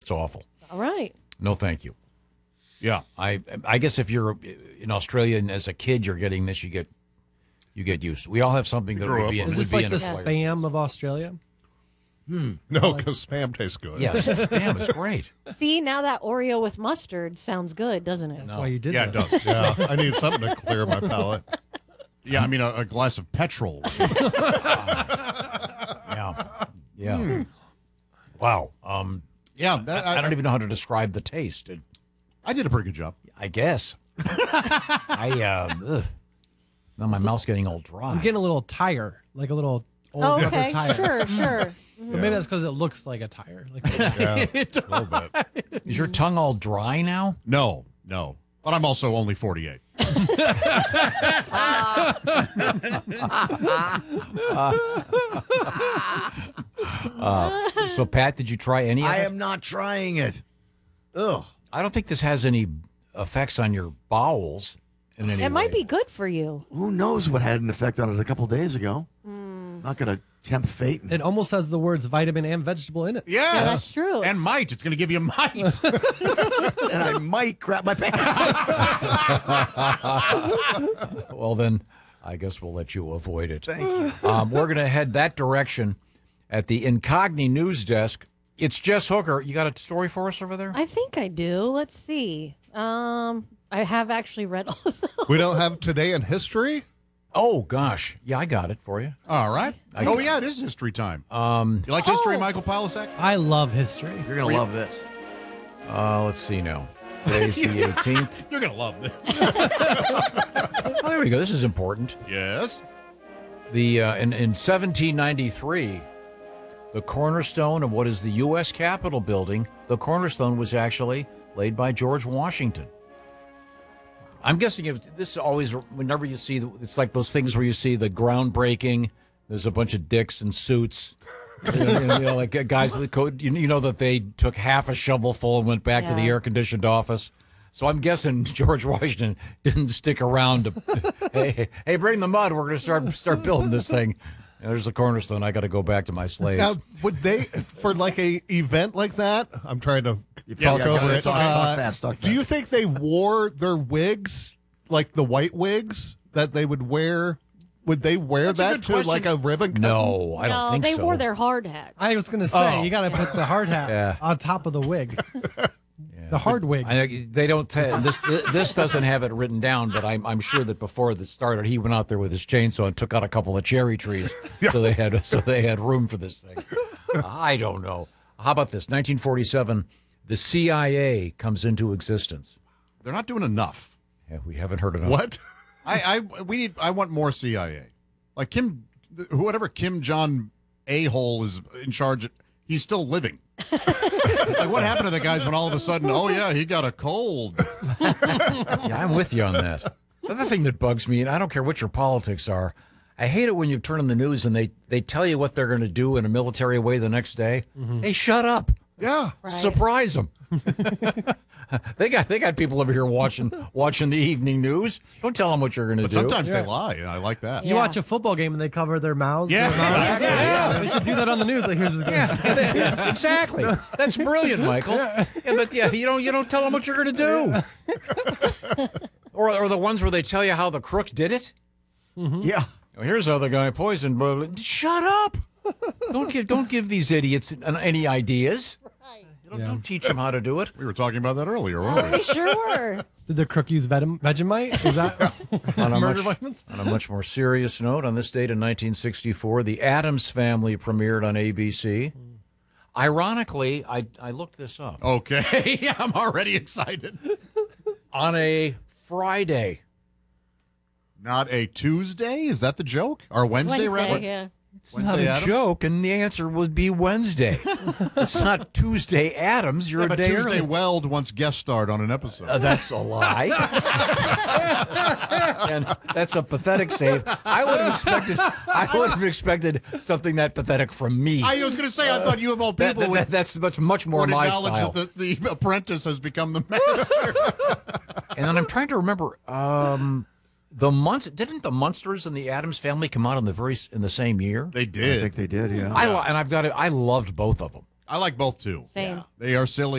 It's awful. All right. No, thank you. Yeah. I guess if you're in Australia and as a kid you're getting this, you get used to it. We all have something that would be Is this would like be the an acquired spam of Australia? No, because spam tastes good. Yes, spam is great. See, now that Oreo with mustard sounds good, doesn't it? That's why you did Yeah, it this. does. Yeah, I need something to clear my palate. Yeah, I mean a glass of petrol. Yeah. Wow. Yeah, I don't even know how to describe the taste. I did a pretty good job. I guess. Now my mouth's getting all dry. I'm getting a little tire, like a little old Oh, rubber okay. tire. Sure. But maybe that's because it looks like a tire. Like, Yeah, a little bit. Is your tongue all dry now? No. But I'm also only 48. So, Pat, did you try any of I it? am not trying it. Ugh. I don't think this has any effects on your bowels in any way. It might be good for you. Who knows what had an effect on it a couple days ago? Not going to tempt fate. it almost has the words vitamin and vegetable in it. Yes. Yeah, that's true. And might. It's going to give you might. And I might crap my pants. Well, then, I guess we'll let you avoid it. Thank you. We're going to head that direction at the Incogni News Desk. It's Jess Hooker. You got a story for us over there? I think I do. Let's see. I have actually read all of them. We don't have today in history? Oh, gosh. Yeah, I got it for you. All right. Oh, yeah, it is history time. You like history, Michael Pilasek? I love history. You're going to love this. Let's see now. Today's the 18th. You're going to love this. Oh, there we go. This is important. Yes. In 1793, the cornerstone of what is the U.S. Capitol building, the cornerstone was actually laid by George Washington. I'm guessing this always, whenever you see, it's like those things where you see the groundbreaking, there's a bunch of dicks in suits, like guys with the coat, you know that they took half a shovelful and went back to the air-conditioned office. So I'm guessing George Washington didn't stick around to, hey, bring the mud. We're going to start building this thing. There's the cornerstone. I got to go back to my slaves. Now, would they, for like a event like that, I'm trying to talk go over ahead. it. Talk fast. Do you think they wore their wigs, like the white wigs that they would wear? Would they wear that to like a ribbon cutting? No, I don't think so. They wore their hard hats. I was going to say, you got to put the hard hat on top of the wig. The hard wig. They don't. This doesn't have it written down, but I'm sure that before this started, he went out there with his chainsaw and took out a couple of cherry trees, so they had room for this thing. I don't know. How about this? 1947, the CIA comes into existence. They're not doing enough. Yeah, we haven't heard enough. What? I want more CIA. Like whatever Kim Jong a-hole is in charge. He's still living. Like, what happened to the guys when all of a sudden, oh, yeah, he got a cold? Yeah, I'm with you on that. The other thing that bugs me, and I don't care what your politics are, I hate it when you turn on the news and they tell you what they're going to do in a military way the next day. Hey, shut up. Yeah. Right. Surprise them. They got people over here watching the evening news. Don't tell them what you're going to do. But sometimes they lie, and I like that. You watch a football game and they cover their mouths. Yeah. Their mouths. Yeah. We should do that on the news. Like, here's what's going on. Yeah, exactly. That's brilliant, Michael. Yeah, but you don't tell them what you're going to do. Or the ones where they tell you how the crook did it. Yeah. Well, here's how the guy poisoned. But shut up! Don't give these idiots any ideas. Don't teach them how to do it. We were talking about that earlier, weren't we? We sure were. Did the crook use Vegemite? Is that murder vitamins? On a much more serious note, on this date in 1964, The Addams Family premiered on ABC. Ironically, I looked this up. Okay, I'm already excited. On a Friday. Not a Tuesday? Is that the joke? Or Wednesday, rather? Yeah. It's not a Addams? joke, and the answer would be Wednesday. It's not Tuesday Addams. You're Yeah, a but day Tuesday early. Weld once guest starred on an episode. That's a lie. And that's a pathetic save. I would have expected something that pathetic from me. I was going to say, I thought you of all people That's much more would my acknowledge style. that the apprentice has become the master. And then I'm trying to remember. Didn't the Munsters and the Addams Family come out in the same year? They I did. think they did, yeah. I loved both of them. I like both, too. Same. They are silly.